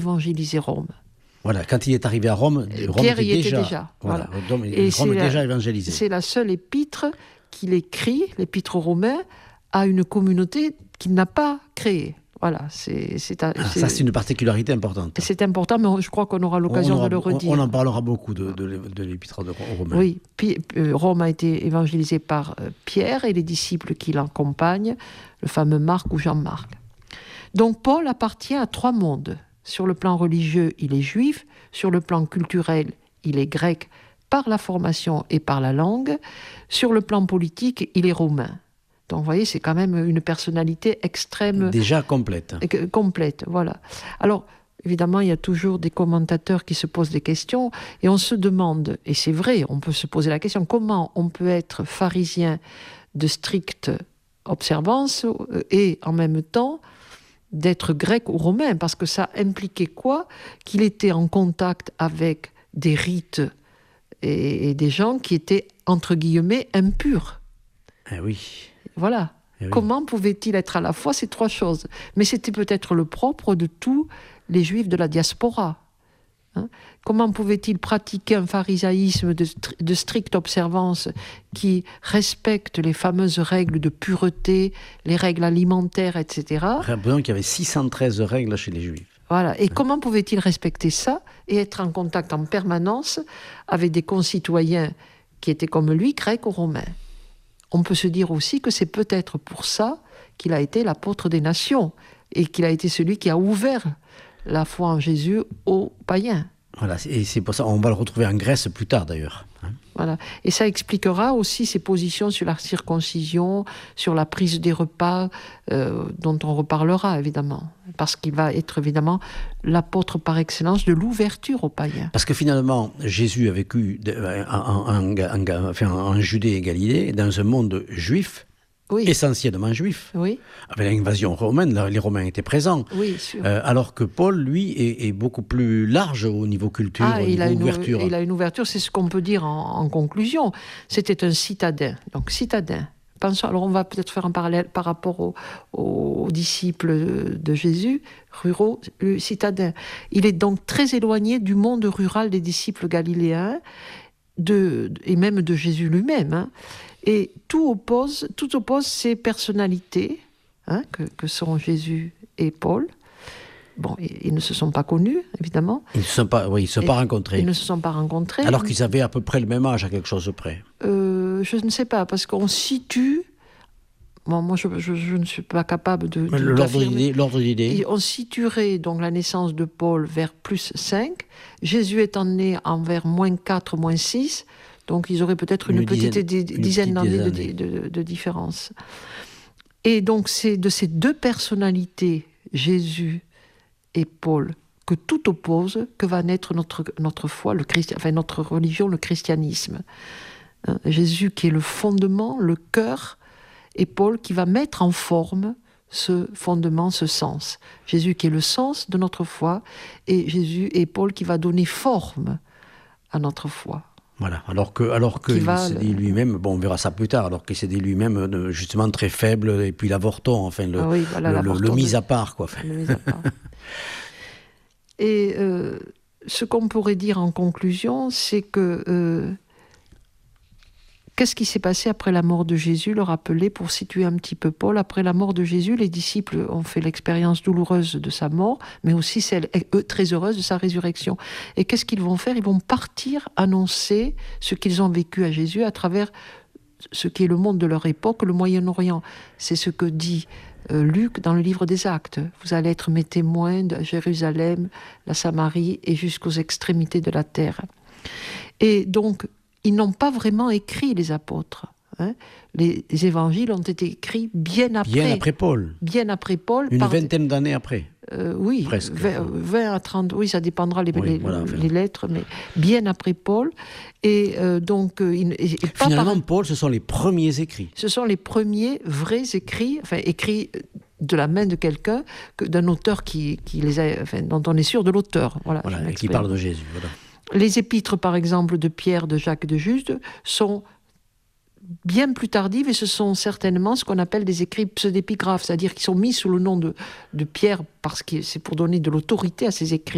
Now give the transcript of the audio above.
évangélisé Rome. Voilà, quand il est arrivé à Rome, Rome Pierre était y était déjà. déjà. Voilà. Voilà. Et Rome est déjà évangélisé. C'est la seule épître qu'il écrit, l'épître aux Romains, à une communauté qu'il n'a pas créée. Voilà, ça, c'est une particularité importante. C'est important, mais je crois qu'on aura l'occasion de le redire. On en parlera beaucoup de l'épître aux Romains. Oui, Rome a été évangélisé par Pierre et les disciples qui l'accompagnent, le fameux Marc ou Jean-Marc. Donc Paul appartient à 3 mondes. Sur le plan religieux, il est juif. Sur le plan culturel, il est grec par la formation et par la langue. Sur le plan politique, il est romain. Donc, vous voyez, c'est quand même une personnalité extrême. Déjà complète. Complète, voilà. Alors, évidemment, il y a toujours des commentateurs qui se posent des questions et on se demande, et c'est vrai, on peut se poser la question, comment on peut être pharisien de stricte observance et en même temps d'être grec ou romain, parce que ça impliquait quoi? Qu'il était en contact avec des rites et des gens qui étaient, entre guillemets, impurs. Eh oui. Voilà. Oui. Comment pouvait-il être à la fois ces 3 choses? Mais c'était peut-être le propre de tous les juifs de la diaspora. Comment pouvait-il pratiquer un pharisaïsme de stricte observance qui respecte les fameuses règles de pureté, les règles alimentaires, etc. Rappelons qu'il y avait 613 règles chez les juifs. Voilà. Et comment pouvait-il respecter ça et être en contact en permanence avec des concitoyens qui étaient comme lui, grecs ou romains? On peut se dire aussi que c'est peut-être pour ça qu'il a été l'apôtre des nations et qu'il a été celui qui a ouvert la foi en Jésus aux païens. Voilà, et c'est pour ça, on va le retrouver en Grèce plus tard d'ailleurs. Voilà. Et ça expliquera aussi ses positions sur la circoncision, sur la prise des repas, dont on reparlera évidemment, parce qu'il va être évidemment l'apôtre par excellence de l'ouverture aux païens. Parce que finalement, Jésus a vécu en Judée et Galilée, dans un monde juif, oui. Essentiellement juif. Oui. Avec l'invasion romaine, les Romains étaient présents. Oui, sûr. Alors que Paul, lui, est beaucoup plus large au niveau culture, au niveau ouverture. Il a une ouverture, c'est ce qu'on peut dire en conclusion. C'était un citadin. Donc citadin. Alors on va peut-être faire un parallèle par rapport aux disciples de Jésus, ruraux, citadins. Il est donc très éloigné du monde rural des disciples galiléens, et même de Jésus lui-même. Et tout oppose ces personnalités, que sont Jésus et Paul. Bon, ils ne se sont pas connus, évidemment. Ils ne se sont pas rencontrés. Ils ne se sont pas rencontrés. Alors qu'ils avaient à peu près le même âge, à quelque chose près. Je ne sais pas, parce qu'on situe... Bon, moi, je ne suis pas capable l'ordre d'idée. On situerait donc la naissance de Paul vers plus 5. Jésus étant né vers moins 4, moins 6. Donc, ils auraient peut-être une petite dizaine d'années de différence. Et donc, c'est de ces 2 personnalités, Jésus et Paul, que tout oppose, que va naître notre foi, notre religion, le christianisme. Jésus qui est le fondement, le cœur, et Paul qui va mettre en forme ce fondement, ce sens. Jésus qui est le sens de notre foi, et Paul qui va donner forme à notre foi. Voilà, alors que il s'est dit lui-même, bon, on verra ça plus tard, alors qu'il s'est dit lui-même justement très faible, et puis l'avorton, enfin le mis à part, quoi. Le mis à part. Et ce qu'on pourrait dire en conclusion, c'est que qu'est-ce qui s'est passé après la mort de Jésus? Le rappeler pour situer un petit peu Paul. Après la mort de Jésus, les disciples ont fait l'expérience douloureuse de sa mort, mais aussi celle très heureuse de sa résurrection. Et qu'est-ce qu'ils vont faire? Ils vont partir annoncer ce qu'ils ont vécu à Jésus à travers ce qui est le monde de leur époque, le Moyen-Orient. C'est ce que dit Luc dans le livre des Actes. Vous allez être mes témoins de Jérusalem, la Samarie et jusqu'aux extrémités de la terre. Et donc, ils n'ont pas vraiment écrit, les apôtres. Les évangiles ont été écrits bien après. Bien après Paul. Bien après Paul. Une vingtaine d'années après. Oui, presque. 20 à 30, oui, ça dépendra les lettres, mais bien après Paul. Et donc... Finalement, Paul, ce sont les premiers écrits. Ce sont les premiers vrais écrits, écrits de la main de quelqu'un, d'un auteur qui les a, dont on est sûr de l'auteur. Voilà, et qui parle de Jésus, voilà. Les épîtres, par exemple, de Pierre, de Jacques, de Juste, sont bien plus tardives et ce sont certainement ce qu'on appelle des écrits pseudépigraphes, c'est-à-dire qu'ils sont mis sous le nom de Pierre parce que c'est pour donner de l'autorité à ces écrits.